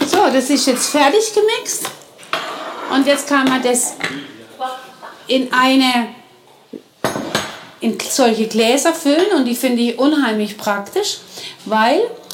So, das ist jetzt fertig gemixt. Und jetzt kann man das in solche Gläser füllen und die finde ich unheimlich praktisch, weil